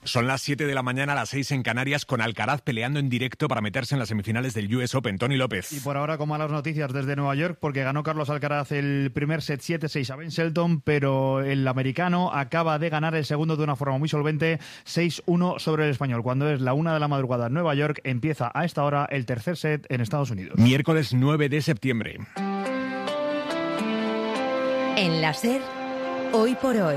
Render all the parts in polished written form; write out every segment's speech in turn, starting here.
Son las 7 de la mañana, las 6 en Canarias, con Alcaraz peleando en directo para meterse en las semifinales del US Open. Tony López. Y por ahora con malas noticias desde Nueva York, porque ganó Carlos Alcaraz el primer set 7-6 a Ben Shelton, pero el americano acaba de ganar el segundo de una forma muy solvente, 6-1 sobre el español. Cuando es la 1 de la madrugada en Nueva York, empieza a esta hora el tercer set en Estados Unidos. Miércoles 9 de septiembre. En la SER, Hoy por Hoy,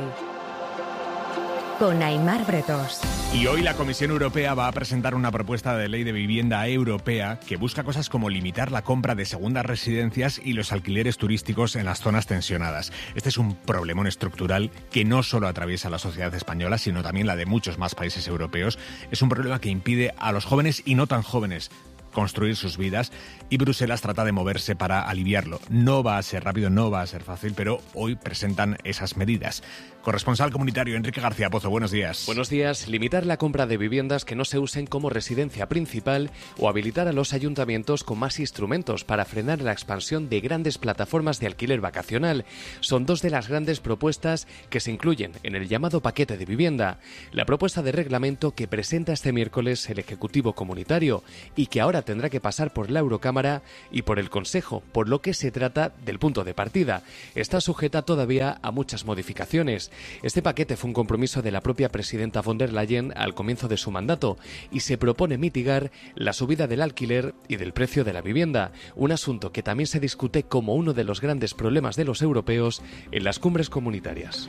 con Aimar Bretos. Y hoy la Comisión Europea va a presentar una propuesta de ley de vivienda europea que busca cosas como limitar la compra de segundas residencias y los alquileres turísticos en las zonas tensionadas. Este es un problemón estructural que no solo atraviesa la sociedad española, sino también la de muchos más países europeos. Es un problema que impide a los jóvenes y no tan jóvenes construir sus vidas, y Bruselas trata de moverse para aliviarlo. No va a ser rápido, no va a ser fácil, pero hoy presentan esas medidas. Corresponsal comunitario Enrique García Pozo, buenos días. Buenos días. Limitar la compra de viviendas que no se usen como residencia principal o habilitar a los ayuntamientos con más instrumentos para frenar la expansión de grandes plataformas de alquiler vacacional son dos de las grandes propuestas que se incluyen en el llamado paquete de vivienda. La propuesta de reglamento que presenta este miércoles el Ejecutivo Comunitario y que ahora tendrá que pasar por la Eurocámara y por el Consejo, por lo que se trata del punto de partida. Está sujeta todavía a muchas modificaciones. Este paquete fue un compromiso de la propia presidenta von der Leyen al comienzo de su mandato y se propone mitigar la subida del alquiler y del precio de la vivienda, un asunto que también se discute como uno de los grandes problemas de los europeos en las cumbres comunitarias.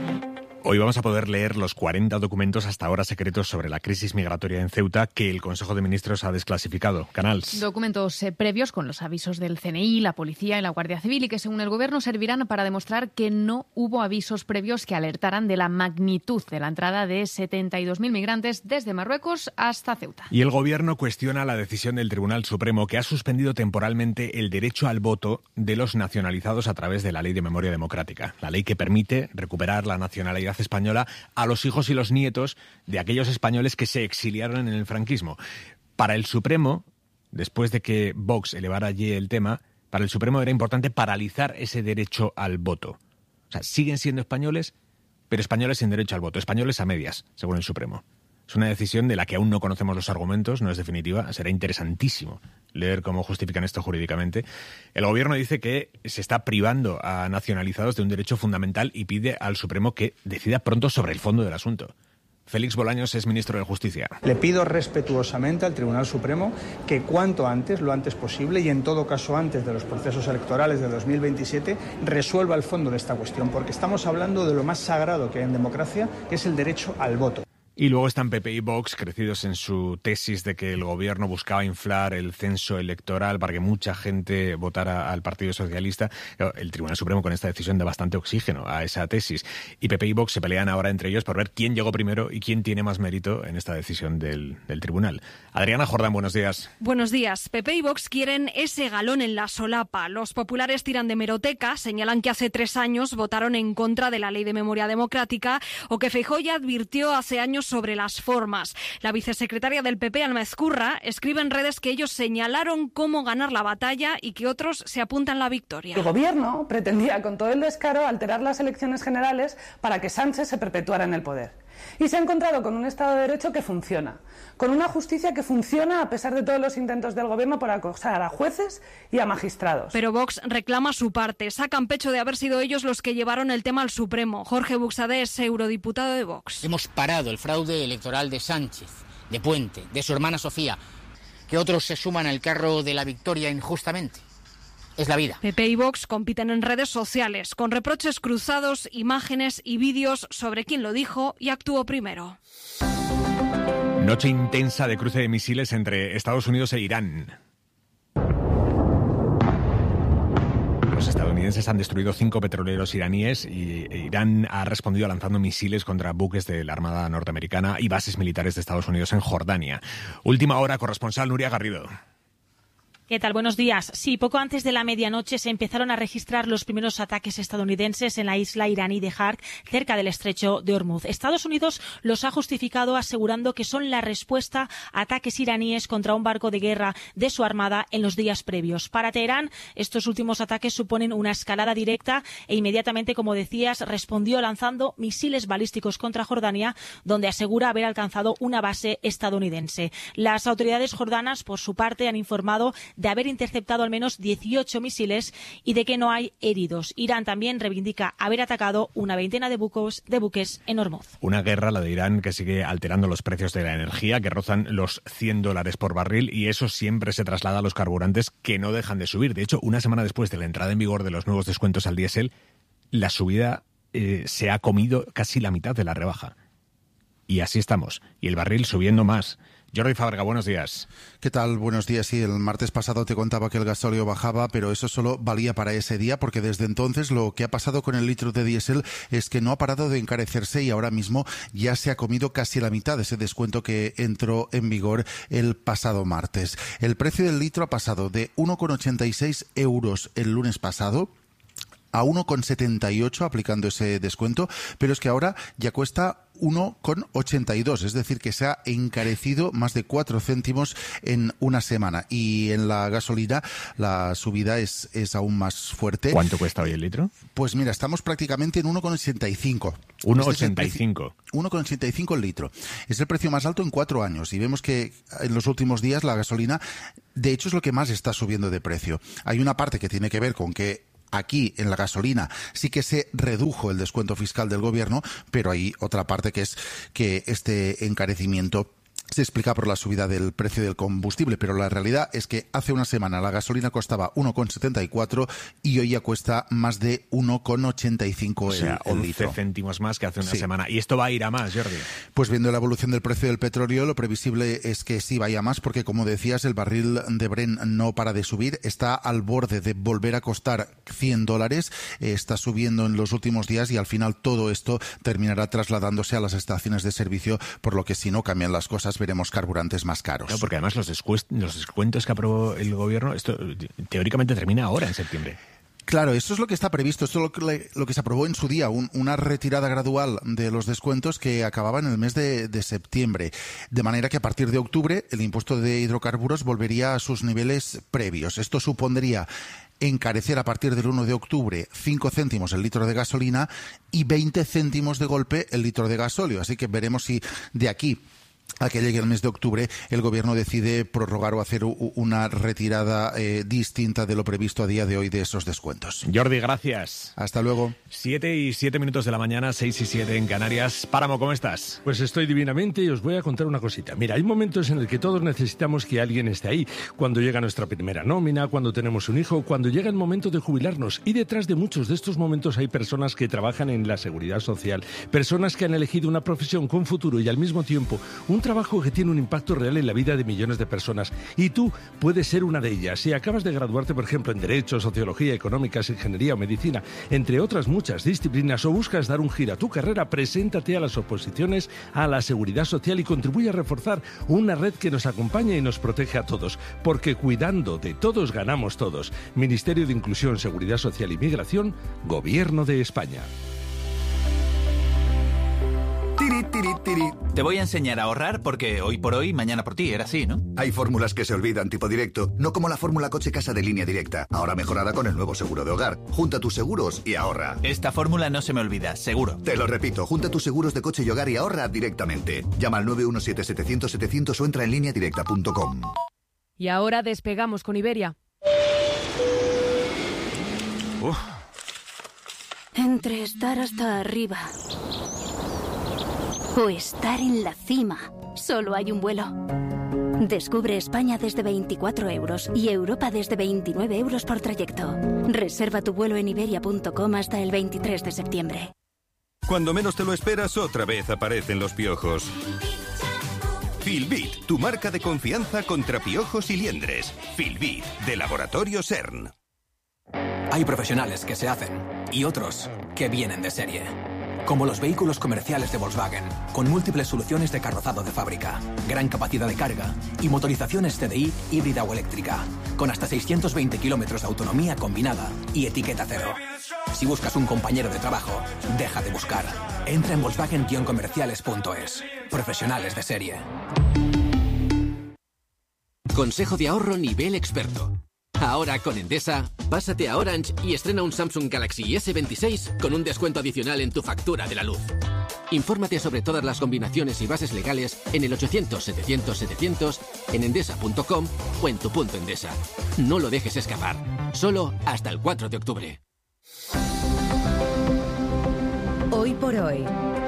Hoy vamos a poder leer los 40 documentos hasta ahora secretos sobre la crisis migratoria en Ceuta que el Consejo de Ministros ha desclasificado. Canals. Documentos previos con los avisos del CNI, la Policía y la Guardia Civil y que según el Gobierno servirán para demostrar que no hubo avisos previos que alertaran de la magnitud de la entrada de 72.000 migrantes desde Marruecos hasta Ceuta. Y el Gobierno cuestiona la decisión del Tribunal Supremo que ha suspendido temporalmente el derecho al voto de los nacionalizados a través de la Ley de Memoria Democrática, la ley que permite recuperar la nacionalidad española a los hijos y los nietos de aquellos españoles que se exiliaron en el franquismo. Para el Supremo, después de que Vox elevara allí el tema, para el Supremo era importante paralizar ese derecho al voto. O sea, siguen siendo españoles, pero españoles sin derecho al voto, españoles a medias, según el Supremo. Es una decisión de la que aún no conocemos los argumentos, no es definitiva, será interesantísimo leer cómo justifican esto jurídicamente. El Gobierno dice que se está privando a nacionalizados de un derecho fundamental y pide al Supremo que decida pronto sobre el fondo del asunto. Félix Bolaños es ministro de Justicia. Le pido respetuosamente al Tribunal Supremo que cuanto antes, lo antes posible y en todo caso antes de los procesos electorales de 2027, resuelva el fondo de esta cuestión, porque estamos hablando de lo más sagrado que hay en democracia, que es el derecho al voto. Y luego están PP y Vox, crecidos en su tesis de que el Gobierno buscaba inflar el censo electoral para que mucha gente votara al Partido Socialista. El Tribunal Supremo con esta decisión da bastante oxígeno a esa tesis. Y PP y Vox se pelean ahora entre ellos por ver quién llegó primero y quién tiene más mérito en esta decisión del Tribunal. Adriana Jordán, buenos días. Buenos días. PP y Vox quieren ese galón en la solapa. Los populares tiran de hemeroteca, señalan que hace 3 años votaron en contra de la Ley de Memoria Democrática o que Feijóo ya advirtió hace años sobre las formas. La vicesecretaria del PP, Alma Ezcurra, escribe en redes que ellos señalaron cómo ganar la batalla y que otros se apuntan la victoria. El Gobierno pretendía con todo el descaro alterar las elecciones generales para que Sánchez se perpetuara en el poder. Y se ha encontrado con un Estado de Derecho que funciona, con una justicia que funciona a pesar de todos los intentos del Gobierno por acosar a jueces y a magistrados. Pero Vox reclama su parte. Sacan pecho de haber sido ellos los que llevaron el tema al Supremo. Jorge Buxadé es eurodiputado de Vox. Hemos parado el fraude electoral de Sánchez, de Puente, de su hermana Sofía. Que otros se suman al carro de la victoria injustamente. Es la vida. PP y Vox compiten en redes sociales, con reproches cruzados, imágenes y vídeos sobre quién lo dijo y actuó primero. Noche intensa de cruce de misiles entre Estados Unidos e Irán. Los estadounidenses han destruido 5 petroleros iraníes y Irán ha respondido lanzando misiles contra buques de la Armada norteamericana y bases militares de Estados Unidos en Jordania. Última hora, corresponsal Nuria Garrido. ¿Qué tal? Buenos días. Sí, poco antes de la medianoche se empezaron a registrar los primeros ataques estadounidenses en la isla iraní de Hark, cerca del estrecho de Hormuz. Estados Unidos los ha justificado asegurando que son la respuesta a ataques iraníes contra un barco de guerra de su armada en los días previos. Para Teherán, estos últimos ataques suponen una escalada directa e inmediatamente, como decías, respondió lanzando misiles balísticos contra Jordania, donde asegura haber alcanzado una base estadounidense. Las autoridades jordanas, por su parte, han informado de haber interceptado al menos 18 misiles y de que no hay heridos. Irán también reivindica haber atacado una veintena de buques en Hormuz. Una guerra, la de Irán, que sigue alterando los precios de la energía, que rozan los $100 por barril, y eso siempre se traslada a los carburantes, que no dejan de subir. De hecho, una semana después de la entrada en vigor de los nuevos descuentos al diésel, la subida se ha comido casi la mitad de la rebaja. Y así estamos. Y el barril subiendo más. Jordi Fábrega, buenos días. ¿Qué tal? Buenos días. Sí, el martes pasado te contaba que el gasóleo bajaba, pero eso solo valía para ese día, porque desde entonces lo que ha pasado con el litro de diésel es que no ha parado de encarecerse y ahora mismo ya se ha comido casi la mitad de ese descuento que entró en vigor el pasado martes. El precio del litro ha pasado de 1,86 euros el lunes pasado a 1,78 aplicando ese descuento, pero es que ahora ya cuesta 1,82, es decir, que se ha encarecido más de 4 céntimos en una semana. Y en la gasolina la subida es aún más fuerte. ¿Cuánto cuesta hoy el litro? Pues mira, estamos prácticamente en 1,85. 1,85. 1,85 el litro. Es el precio más alto en 4 años y vemos que en los últimos días la gasolina, de hecho, es lo que más está subiendo de precio. Hay una parte que tiene que ver con que aquí, en la gasolina, sí que se redujo el descuento fiscal del gobierno, pero hay otra parte que es que este encarecimiento se explica por la subida del precio del combustible, pero la realidad es que hace una semana la gasolina costaba 1,74 y hoy ya cuesta más de 1,85 el litro. 11 céntimos más que hace una semana. ¿Y esto va a ir a más, Jordi? Pues viendo la evolución del precio del petróleo, lo previsible es que sí vaya a más, porque como decías, el barril de Brent no para de subir, está al borde de volver a costar $100, está subiendo en los últimos días y al final todo esto terminará trasladándose a las estaciones de servicio, por lo que si no cambian las cosas veremos carburantes más caros. No, porque además los descuentos que aprobó el gobierno, esto teóricamente termina ahora, en septiembre. Claro, eso es lo que está previsto, esto es lo que se aprobó en su día, una retirada gradual de los descuentos que acababa en el mes de septiembre, de manera que a partir de octubre el impuesto de hidrocarburos volvería a sus niveles previos. Esto supondría encarecer a partir del 1 de octubre 5 céntimos el litro de gasolina y 20 céntimos de golpe el litro de gasóleo, así que veremos si de aquí a que llegue el mes de octubre el gobierno decide prorrogar o hacer una retirada distinta de lo previsto a día de hoy de esos descuentos. Jordi, gracias. Hasta luego. 7:07 de la mañana, 6:07 en Canarias. Páramo, ¿cómo estás? Pues estoy divinamente y os voy a contar una cosita. Mira, hay momentos en el que todos necesitamos que alguien esté ahí. Cuando llega nuestra primera nómina, cuando tenemos un hijo, cuando llega el momento de jubilarnos. Y detrás de muchos de estos momentos hay personas que trabajan en la seguridad social, personas que han elegido una profesión con futuro y al mismo tiempo un trabajo que tiene un impacto real en la vida de millones de personas. Y tú puedes ser una de ellas. Si acabas de graduarte, por ejemplo, en Derecho, Sociología, Económicas, Ingeniería o Medicina, entre otras muchas disciplinas, o buscas dar un giro a tu carrera, preséntate a las oposiciones a la Seguridad Social y contribuye a reforzar una red que nos acompaña y nos protege a todos. Porque cuidando de todos ganamos todos. Ministerio de Inclusión, Seguridad Social y Migración, Gobierno de España. Te voy a enseñar a ahorrar porque hoy por hoy, mañana por ti, era así, ¿no? Hay fórmulas que se olvidan, tipo directo, no como la fórmula coche-casa de Línea Directa, ahora mejorada con el nuevo seguro de hogar. Junta tus seguros y ahorra. Esta fórmula no se me olvida, seguro. Te lo repito, junta tus seguros de coche y hogar y ahorra directamente. Llama al 917-700-700 o entra en lineadirecta.com. Y ahora despegamos con Iberia. Entre estar hasta arriba o estar en la cima, solo hay un vuelo. Descubre España desde 24 euros y Europa desde 29 euros por trayecto. Reserva tu vuelo en iberia.com hasta el 23 de septiembre. Cuando menos te lo esperas, otra vez aparecen los piojos. Filbit, tu marca de confianza contra piojos y liendres. Filbit, de Laboratorio CERN. Hay profesionales que se hacen y otros que vienen de serie. Como los vehículos comerciales de Volkswagen, con múltiples soluciones de carrozado de fábrica, gran capacidad de carga y motorizaciones TDI híbrida o eléctrica, con hasta 620 kilómetros de autonomía combinada y etiqueta cero. Si buscas un compañero de trabajo, deja de buscar. Entra en Volkswagen-comerciales.es. Profesionales de serie. Consejo de ahorro nivel experto. Ahora con Endesa, pásate a Orange y estrena un Samsung Galaxy S26 con un descuento adicional en tu factura de la luz. Infórmate sobre todas las combinaciones y bases legales en el 800-700-700, en endesa.com o en tu punto Endesa. No lo dejes escapar. Solo hasta el 4 de octubre. Hoy por hoy,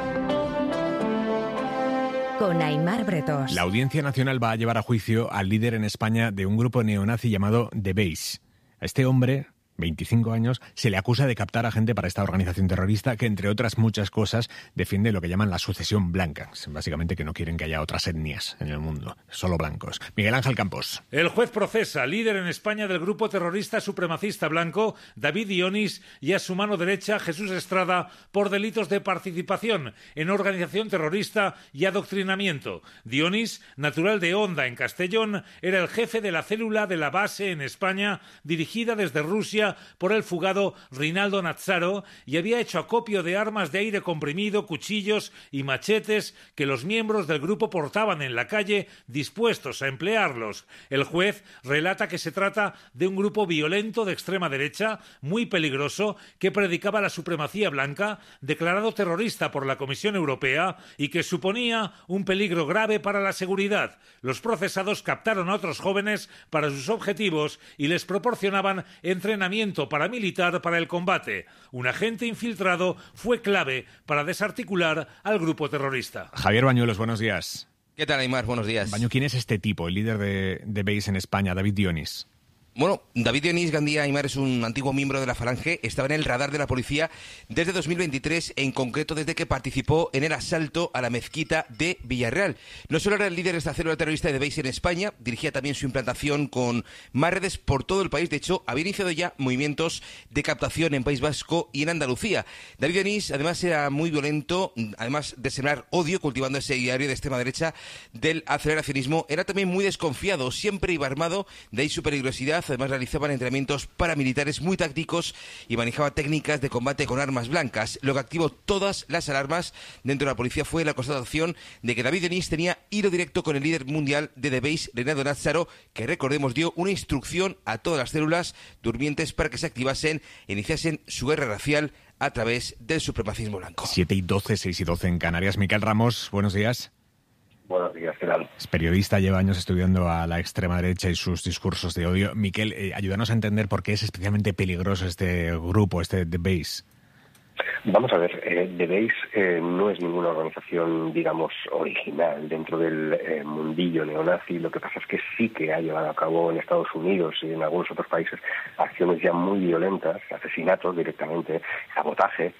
con Aimar Bretos. La Audiencia Nacional va a llevar a juicio al líder en España de un grupo neonazi llamado The Base. A este hombre, 25 años, se le acusa de captar a gente para esta organización terrorista que, entre otras muchas cosas, defiende lo que llaman la sucesión blanca. Básicamente que no quieren que haya otras etnias en el mundo, solo blancos. Miguel Ángel Campos. El juez procesa al líder en España del grupo terrorista supremacista blanco, David Dionís, y a su mano derecha, Jesús Estrada, por delitos de participación en organización terrorista y adoctrinamiento. Dionís, natural de Honda, en Castellón, era el jefe de la célula de la base en España, dirigida desde Rusia por el fugado Rinaldo Nazzaro, y había hecho acopio de armas de aire comprimido, cuchillos y machetes que los miembros del grupo portaban en la calle, dispuestos a emplearlos. El juez relata que se trata de un grupo violento de extrema derecha, muy peligroso, que predicaba la supremacía blanca, declarado terrorista por la Comisión Europea y que suponía un peligro grave para la seguridad. Los procesados captaron a otros jóvenes para sus objetivos y les proporcionaban entrenamiento paramilitar para el combate. Un agente infiltrado fue clave para desarticular al grupo terrorista. Javier Bañuelos, buenos días. ¿Qué tal, Aimar? Buenos días. Baño, ¿quién es este tipo, el líder de Base en España, David Dionís? Bueno, David Dionís Gandía Aimar es un antiguo miembro de la Falange, estaba en el radar de la policía desde 2023, en concreto desde que participó en el asalto a la mezquita de Villarreal. No solo era el líder de esta célula terrorista de Base en España, dirigía también su implantación con más redes por todo el país. De hecho, había iniciado ya movimientos de captación en País Vasco y en Andalucía. David Dionís, además, era muy violento, además de sembrar odio, cultivando ese diario de extrema derecha del aceleracionismo. Era también muy desconfiado, siempre iba armado, de ahí su peligrosidad. Además, realizaban entrenamientos paramilitares muy tácticos y manejaba técnicas de combate con armas blancas. Lo que activó todas las alarmas dentro de la policía fue la constatación de que David Dionís tenía hilo directo con el líder mundial de The Base, Rinaldo Nazzaro, que, recordemos, dio una instrucción a todas las células durmientes para que se activasen e iniciasen su guerra racial a través del supremacismo blanco. 7:12, 6:12 en Canarias. Miquel Ramos, buenos días. Buenos días, ¿qué tal? Es periodista, lleva años estudiando a la extrema derecha y sus discursos de odio. Miquel, ayúdanos a entender por qué es especialmente peligroso este grupo, este The Base. Vamos a ver, The Base no es ninguna organización, digamos, original dentro del mundillo neonazi. Lo que pasa es que sí que ha llevado a cabo en Estados Unidos y en algunos otros países acciones ya muy violentas, asesinatos directamente, sabotaje.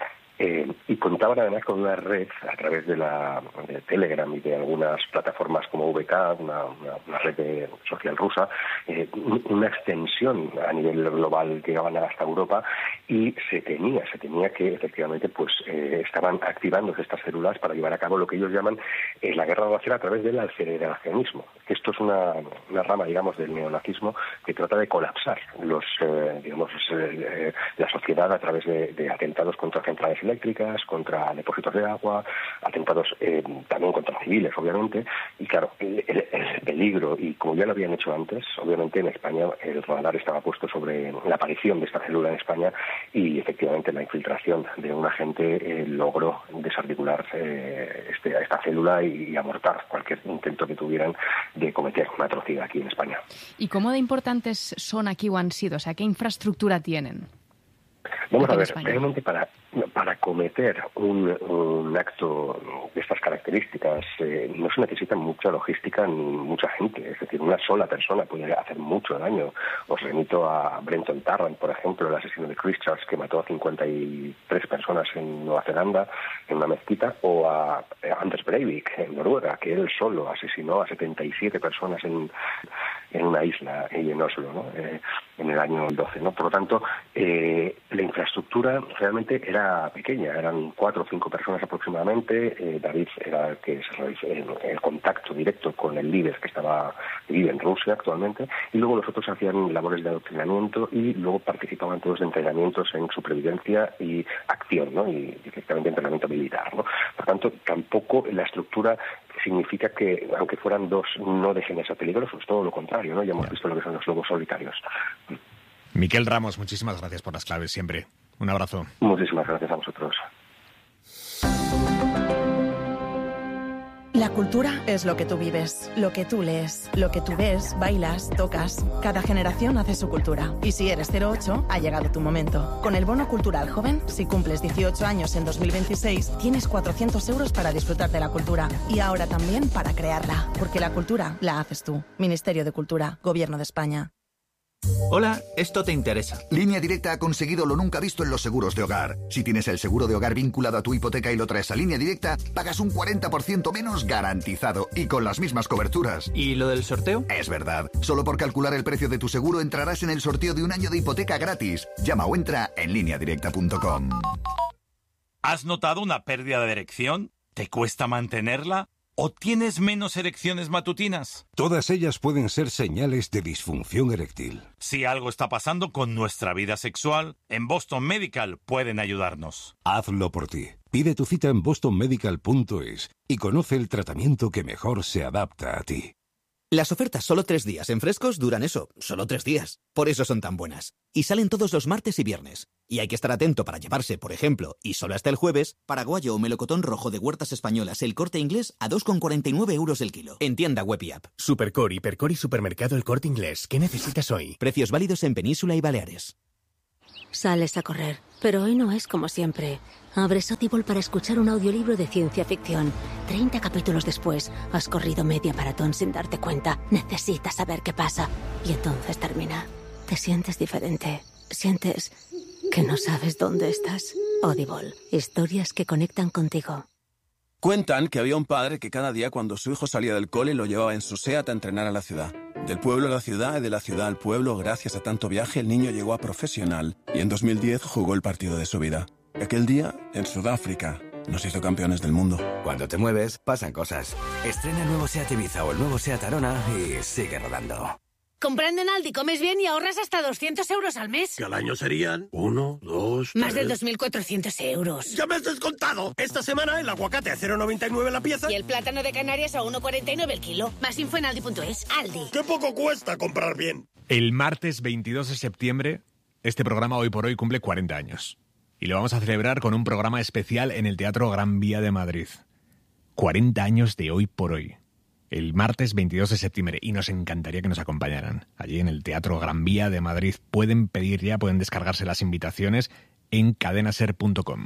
Y contaban además con una red a través de Telegram y de algunas plataformas como VK, una red social rusa, una extensión a nivel global, llegaban hasta Europa, y se temía que efectivamente estaban activándose estas células para llevar a cabo lo que ellos llaman la guerra racial a través del aceleracionismo. Esto es una rama, digamos, del neonazismo que trata de colapsar la sociedad a través de atentados contra centrales eléctricas, contra depósitos de agua, atentados también contra civiles, obviamente. Y claro, el peligro, y como ya lo habían hecho antes, obviamente en España el radar estaba puesto sobre la aparición de esta célula en España, y efectivamente la infiltración de un agente logró desarticular esta célula y amortar cualquier intento que tuvieran de cometer una atrocidad aquí en España. ¿Y cómo de importantes son aquí o han sido? O sea, ¿qué infraestructura tienen? Vamos a ver, realmente para cometer un acto de estas características no se necesita mucha logística ni mucha gente. Es decir, una sola persona puede hacer mucho daño. Os remito a Brenton Tarrant, por ejemplo, el asesino de Christchurch, que mató a 53 personas en Nueva Zelanda, en una mezquita, o a Anders Breivik en Noruega, que él solo asesinó a 77 personas en una isla y en Oslo, ¿no? En el año 12, ¿no? Por lo tanto, la infraestructura realmente era pequeña, eran 4 o 5 personas aproximadamente. David era el que se realizó el contacto directo con el líder que vive en Rusia actualmente, y luego los otros hacían labores de adoctrinamiento y luego participaban todos de entrenamientos en supervivencia y acción, ¿no? Y directamente entrenamiento militar, ¿no? Por tanto, tampoco la estructura significa que, aunque fueran 2, no dejen de ser peligrosos, todo lo contrario, ¿no? Ya hemos visto lo que son los lobos solitarios. Miquel Ramos, muchísimas gracias por las claves siempre. Un abrazo. Muchísimas gracias a vosotros. La cultura es lo que tú vives, lo que tú lees, lo que tú ves, bailas, tocas. Cada generación hace su cultura. Y si eres 08, ha llegado tu momento. Con el Bono Cultural Joven, si cumples 18 años en 2026, tienes 400 euros para disfrutar de la cultura. Y ahora también para crearla. Porque la cultura la haces tú. Ministerio de Cultura, Gobierno de España. Hola, esto te interesa. Línea Directa ha conseguido lo nunca visto en los seguros de hogar. Si tienes el seguro de hogar vinculado a tu hipoteca y lo traes a Línea Directa, pagas un 40% menos garantizado y con las mismas coberturas. ¿Y lo del sorteo? Es verdad. Solo por calcular el precio de tu seguro entrarás en el sorteo de un año de hipoteca gratis. Llama o entra en lineadirecta.com. ¿Has notado una pérdida de erección? ¿Te cuesta mantenerla? ¿O tienes menos erecciones matutinas? Todas ellas pueden ser señales de disfunción eréctil. Si algo está pasando con nuestra vida sexual, en Boston Medical pueden ayudarnos. Hazlo por ti. Pide tu cita en bostonmedical.es y conoce el tratamiento que mejor se adapta a ti. Las ofertas solo 3 días en Frescos duran eso, solo 3 días. Por eso son tan buenas. Y salen todos los martes y viernes. Y hay que estar atento para llevarse, por ejemplo, y solo hasta el jueves, paraguayo o melocotón rojo de Huertas Españolas El Corte Inglés a 2,49 euros el kilo. En tienda web y app. Supercore, Hipercore y Supermercado El Corte Inglés. ¿Qué necesitas hoy? Precios válidos en Península y Baleares. Sales a correr, pero hoy no es como siempre. Abres Audible para escuchar un audiolibro de ciencia ficción. 30 capítulos después, has corrido media maratón sin darte cuenta. Necesitas saber qué pasa. Y entonces termina. Te sientes diferente. Sientes que no sabes dónde estás. Audible. Historias que conectan contigo. Cuentan que había un padre que cada día cuando su hijo salía del cole lo llevaba en su SEAT a entrenar a la ciudad. Del pueblo a la ciudad y de la ciudad al pueblo, gracias a tanto viaje, el niño llegó a profesional y en 2010 jugó el partido de su vida. Aquel día, en Sudáfrica, nos hizo campeones del mundo. Cuando te mueves, pasan cosas. Estrena el nuevo SEAT Ibiza o el nuevo SEAT Arona y sigue rodando. Comprando en Aldi comes bien y ahorras hasta 200 euros al mes. Que al año serían 1, 2, 3... Más de 2.400 euros. ¡Ya me has descontado! Esta semana el aguacate a 0,99 la pieza. Y el plátano de Canarias a 1,49 el kilo. Más info en Aldi.es. Aldi. ¡Qué poco cuesta comprar bien! El martes 22 de septiembre, este programa Hoy por Hoy cumple 40 años. Y lo vamos a celebrar con un programa especial en el Teatro Gran Vía de Madrid. 40 años de Hoy por Hoy. El martes 22 de septiembre. Y nos encantaría que nos acompañaran. Allí en el Teatro Gran Vía de Madrid. Pueden pedir ya, pueden descargarse las invitaciones en cadenaser.com.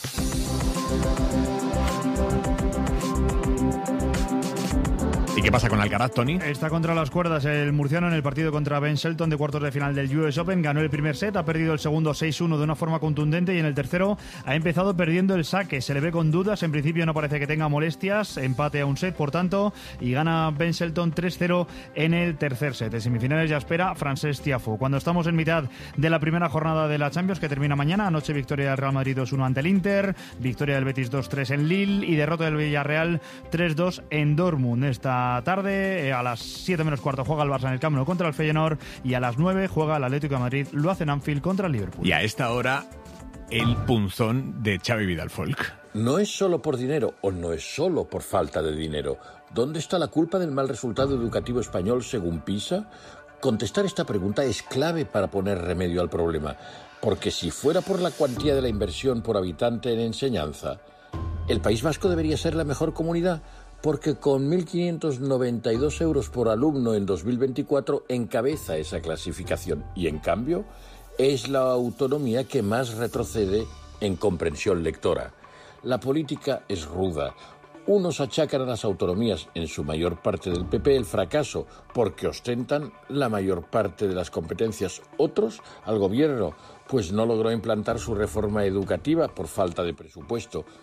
¿Y qué pasa con Alcaraz, Tony? Está contra las cuerdas el murciano en el partido contra Ben Shelton de cuartos de final del US Open. Ganó el primer set, ha perdido el segundo 6-1 de una forma contundente y en el tercero ha empezado perdiendo el saque. Se le ve con dudas, en principio no parece que tenga molestias. Empate a un set, por tanto, y gana Ben Shelton 3-0 en el tercer set. En semifinales ya espera Francesc Tiafoe. Cuando estamos en mitad de la primera jornada de la Champions, que termina mañana, anoche victoria del Real Madrid 2-1 ante el Inter, victoria del Betis 2-3 en Lille y derrota del Villarreal 3-2 en Dortmund. Esta tarde, a las 7 menos cuarto, juega el Barça en el Camp Nou contra el Feyenoord y a las 9 juega el Atlético de Madrid, lo hace en Anfield contra el Liverpool. Y a esta hora, el punzón de Xavi Vidal-Folk. No es solo por dinero o no es solo por falta de dinero. ¿Dónde está la culpa del mal resultado educativo español según PISA? Contestar esta pregunta es clave para poner remedio al problema, porque si fuera por la cuantía de la inversión por habitante en enseñanza, ¿el País Vasco debería ser la mejor comunidad? Porque con 1.592 euros por alumno en 2024 encabeza esa clasificación y, en cambio, es la autonomía que más retrocede en comprensión lectora. La política es ruda. Unos achacan a las autonomías, en su mayor parte del PP, el fracaso porque ostentan la mayor parte de las competencias. Otros al gobierno, pues no logró implantar su reforma educativa por falta de presupuesto.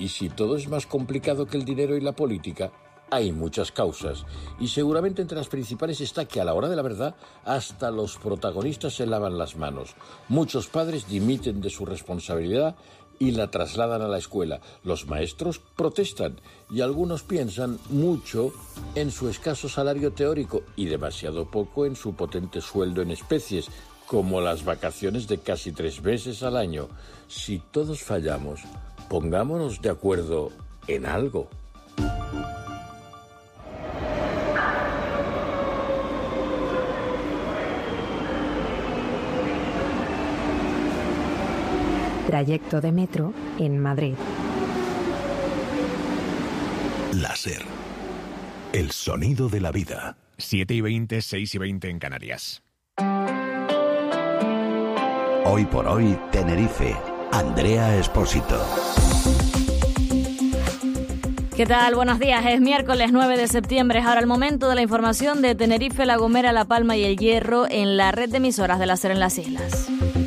Y si todo es más complicado que el dinero y la política, hay muchas causas. Y seguramente entre las principales está que a la hora de la verdad, hasta los protagonistas se lavan las manos. Muchos padres dimiten de su responsabilidad y la trasladan a la escuela. Los maestros protestan y algunos piensan mucho en su escaso salario teórico y demasiado poco en su potente sueldo en especies, como las vacaciones de casi 3 veces al año. Si todos fallamos, pongámonos de acuerdo en algo. Trayecto de metro en Madrid. La SER. El sonido de la vida. 7:20, 6:20 en Canarias. Hoy por hoy, Tenerife. Andrea Espósito. ¿Qué tal? Buenos días. Es miércoles 9 de septiembre. Es ahora el momento de la información de Tenerife, La Gomera, La Palma y El Hierro en la red de emisoras de la SER en las islas.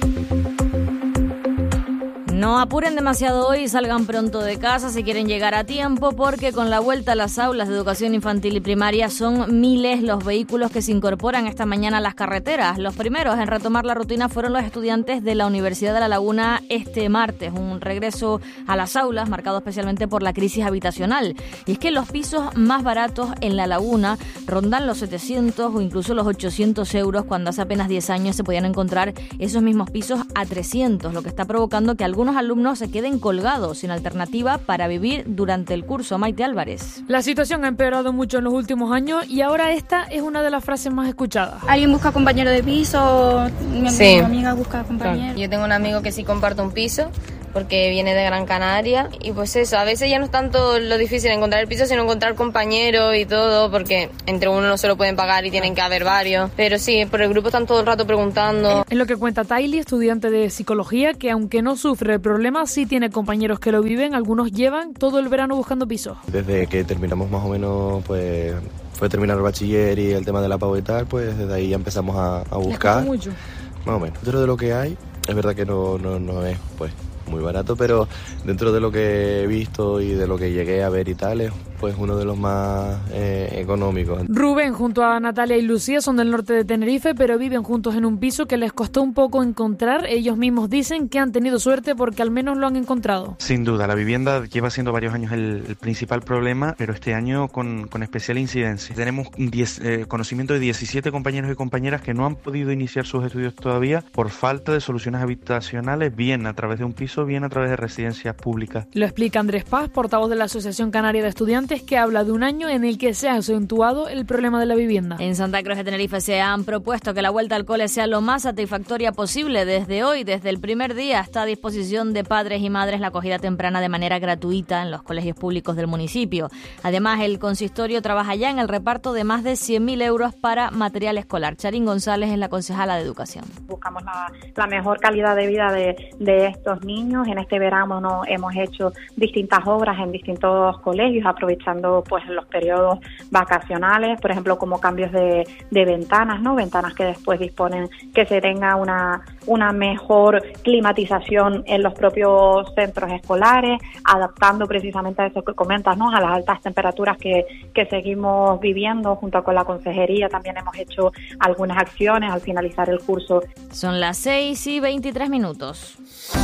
No apuren demasiado hoy y salgan pronto de casa si quieren llegar a tiempo, porque con la vuelta a las aulas de educación infantil y primaria son miles los vehículos que se incorporan esta mañana a las carreteras. Los primeros en retomar la rutina fueron los estudiantes de la Universidad de La Laguna este martes, un regreso a las aulas marcado especialmente por la crisis habitacional. Y es que los pisos más baratos en La Laguna rondan los 700 o incluso los 800 euros, cuando hace apenas 10 años se podían encontrar esos mismos pisos a 300, lo que está provocando que algunos alumnos se queden colgados sin alternativa para vivir durante el curso. Maite Álvarez. La situación ha empeorado mucho en los últimos años y ahora esta es una de las frases más escuchadas. ¿Alguien busca compañero de piso? Mi amiga busca compañero. Yo tengo un amigo que sí comparte un piso porque viene de Gran Canaria y pues eso, a veces ya no es tanto lo difícil encontrar el piso, sino encontrar compañeros y todo, porque entre uno no se lo pueden pagar y tienen que haber varios, pero sí, por el grupo están todo el rato preguntando. Es lo que cuenta Tylee, estudiante de psicología, que aunque no sufre el problema, sí tiene compañeros que lo viven. Algunos llevan todo el verano buscando piso. Desde que terminamos más o menos, pues fue terminar el bachiller y el tema de la PAU y tal, pues desde ahí ya empezamos a buscar. ¿Les mucho? Más o menos. Dentro de lo que hay, es verdad que no es pues muy barato, pero dentro de lo que he visto y de lo que llegué a ver y tal, es pues uno de los más económicos. Rubén junto a Natalia y Lucía son del norte de Tenerife, pero viven juntos en un piso que les costó un poco encontrar. Ellos mismos dicen que han tenido suerte porque al menos lo han encontrado. Sin duda, la vivienda lleva siendo varios años el principal problema, pero este año con especial incidencia. Tenemos conocimiento de 17 compañeros y compañeras que no han podido iniciar sus estudios todavía por falta de soluciones habitacionales, bien a través de un piso, bien a través de residencias públicas. Lo explica Andrés Paz, portavoz de la Asociación Canaria de Estudiantes, que habla de un año en el que se ha acentuado el problema de la vivienda. En Santa Cruz de Tenerife se han propuesto que la vuelta al cole sea lo más satisfactoria posible. Desde hoy, desde el primer día, está a disposición de padres y madres la acogida temprana de manera gratuita en los colegios públicos del municipio. Además, el consistorio trabaja ya en el reparto de más de 100.000 euros para material escolar. Charín González es la concejala de Educación. Buscamos la mejor calidad de vida de estos niños. En este verano hemos hecho distintas obras en distintos colegios, aprovechando pues los periodos vacacionales, por ejemplo, como cambios de ventanas, ¿no? Ventanas que después disponen que se tenga una mejor climatización en los propios centros escolares, adaptando precisamente a eso que comentas, ¿no? A las altas temperaturas que seguimos viviendo. Junto con la consejería también hemos hecho algunas acciones al finalizar el curso. Son las 6:23.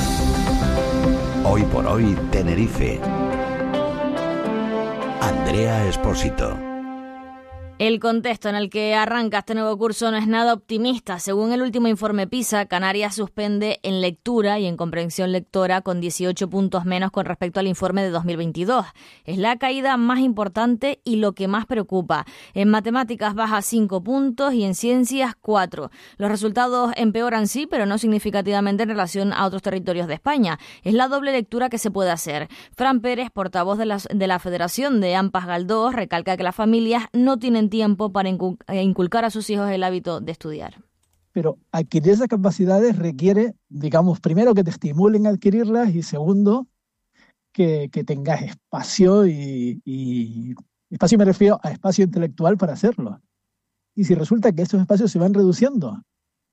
Hoy por hoy, Tenerife. Andrea Espósito. El contexto en el que arranca este nuevo curso no es nada optimista. Según el último informe PISA, Canarias suspende en lectura y en comprensión lectora con 18 puntos menos con respecto al informe de 2022. Es la caída más importante y lo que más preocupa. En matemáticas baja 5 puntos y en ciencias 4. Los resultados empeoran sí, pero no significativamente en relación a otros territorios de España. Es la doble lectura que se puede hacer. Fran Pérez, portavoz de la Federación de AMPAs Galdós, recalca que las familias no tienen tiempo para inculcar a sus hijos el hábito de estudiar. Pero adquirir esas capacidades requiere, digamos, primero que te estimulen a adquirirlas y segundo, que tengas espacio y espacio me refiero a espacio intelectual para hacerlo. Y si resulta que estos espacios se van reduciendo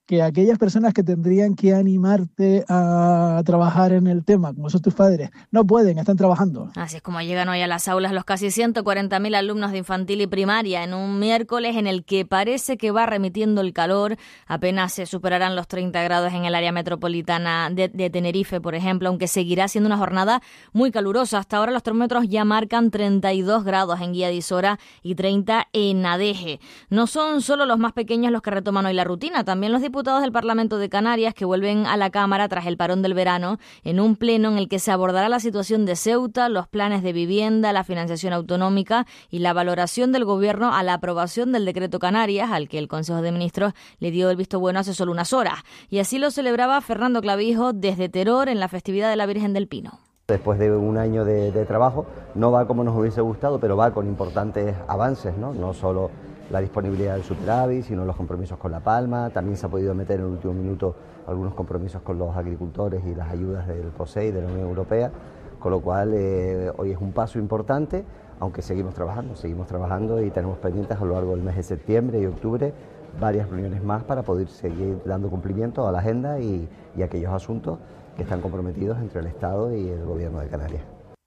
que aquellas personas que tendrían que animarte a trabajar en el tema, como son tus padres, no pueden, están trabajando. Así es como llegan hoy a las aulas los casi 140.000 alumnos de infantil y primaria en un miércoles en el que parece que va remitiendo el calor. Apenas se superarán los 30 grados en el área metropolitana de Tenerife, por ejemplo, aunque seguirá siendo una jornada muy calurosa. Hasta ahora los termómetros ya marcan 32 grados en Guía de Isora y 30 en Adeje. No son solo los más pequeños los que retoman hoy la rutina, también los diputados del Parlamento de Canarias que vuelven a la Cámara tras el parón del verano en un pleno en el que se abordará la situación de Ceuta, los planes de vivienda, la financiación autonómica y la valoración del Gobierno a la aprobación del decreto Canarias, al que el Consejo de Ministros le dio el visto bueno hace solo unas horas. Y así lo celebraba Fernando Clavijo desde Teror en la festividad de la Virgen del Pino. Después de un año de trabajo, no va como nos hubiese gustado, pero va con importantes avances, no solo la disponibilidad del superávit, sino los compromisos con La Palma. También se ha podido meter en el último minuto algunos compromisos con los agricultores y las ayudas del POSEI, de la Unión Europea, con lo cual hoy es un paso importante, aunque seguimos trabajando y tenemos pendientes a lo largo del mes de septiembre y octubre varias reuniones más para poder seguir dando cumplimiento a la agenda y aquellos asuntos que están comprometidos entre el Estado y el Gobierno de Canarias.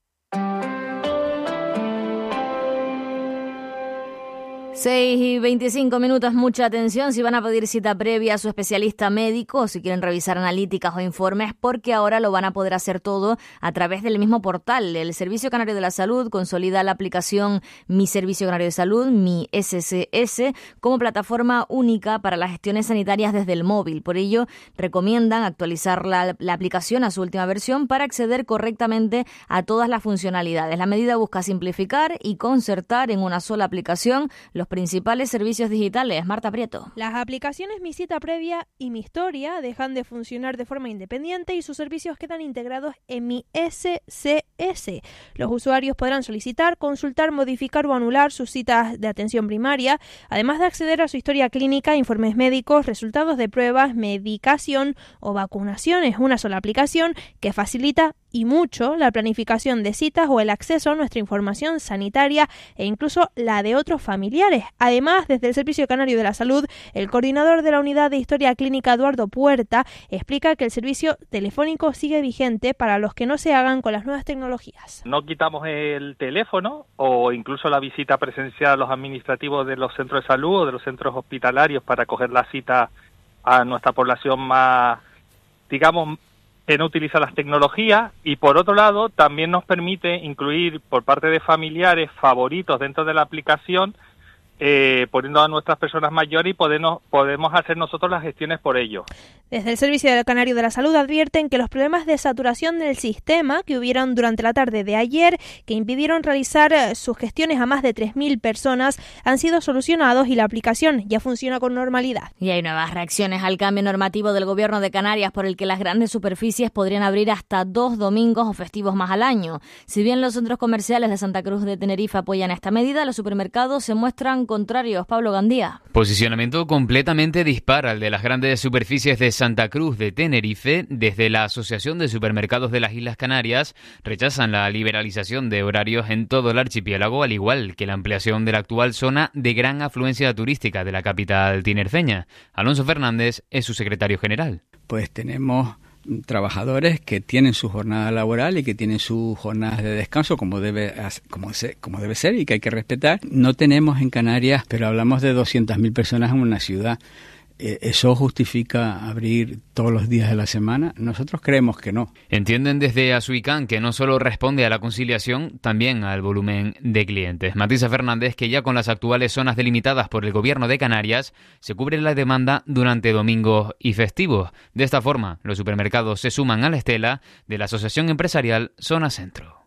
6:25, mucha atención si van a pedir cita previa a su especialista médico o si quieren revisar analíticas o informes, porque ahora lo van a poder hacer todo a través del mismo portal. El Servicio Canario de la Salud consolida la aplicación Mi Servicio Canario de Salud, Mi SCS, como plataforma única para las gestiones sanitarias desde el móvil. Por ello, recomiendan actualizar la aplicación a su última versión para acceder correctamente a todas las funcionalidades. La medida busca simplificar y concertar en una sola aplicación los principales servicios digitales. Marta Prieto. Las aplicaciones Mi Cita Previa y Mi Historia dejan de funcionar de forma independiente y sus servicios quedan integrados en Mi SCS. Los usuarios podrán solicitar, consultar, modificar o anular sus citas de atención primaria, además de acceder a su historia clínica, informes médicos, resultados de pruebas, medicación o vacunaciones. Una sola aplicación que facilita y mucho la planificación de citas o el acceso a nuestra información sanitaria e incluso la de otros familiares. Además, desde el Servicio Canario de la Salud, el coordinador de la Unidad de Historia Clínica, Eduardo Puerta, explica que el servicio telefónico sigue vigente para los que no se hagan con las nuevas tecnologías. No quitamos el teléfono o incluso la visita presencial a los administrativos de los centros de salud o de los centros hospitalarios para coger la cita a nuestra población más, digamos, que no utiliza las tecnologías, y por otro lado también nos permite incluir por parte de familiares favoritos dentro de la aplicación, poniendo a nuestras personas mayores y podemos hacer nosotros las gestiones por ellos. Desde el Servicio Canario de la Salud advierten que los problemas de saturación del sistema que hubieron durante la tarde de ayer, que impidieron realizar sus gestiones a más de 3.000 personas, han sido solucionados y la aplicación ya funciona con normalidad. Y hay nuevas reacciones al cambio normativo del Gobierno de Canarias por el que las grandes superficies podrían abrir hasta 2 domingos o festivos más al año. Si bien los centros comerciales de Santa Cruz de Tenerife apoyan esta medida, los supermercados se muestran contrarios. Pablo Gandía. Posicionamiento completamente dispar al de las grandes superficies de Santa Cruz de Tenerife. Desde la Asociación de Supermercados de las Islas Canarias rechazan la liberalización de horarios en todo el archipiélago, al igual que la ampliación de la actual zona de gran afluencia turística de la capital tinerfeña. Alonso Fernández es su secretario general. Pues tenemos trabajadores que tienen su jornada laboral y que tienen sus jornadas de descanso como debe ser y que hay que respetar. No tenemos en Canarias, pero hablamos de 200.000 personas en una ciudad. ¿Eso justifica abrir todos los días de la semana? Nosotros creemos que no. Entienden desde Asuicán que no solo responde a la conciliación, también al volumen de clientes. Matisa Fernández, que ya con las actuales zonas delimitadas por el Gobierno de Canarias, se cubre la demanda durante domingos y festivos. De esta forma, los supermercados se suman a la estela de la Asociación Empresarial Zona Centro.